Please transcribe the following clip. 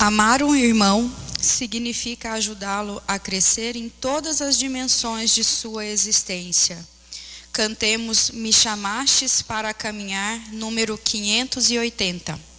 Amar um irmão significa ajudá-lo a crescer em todas as dimensões de sua existência. Cantemos Me Chamastes para Caminhar, número 580.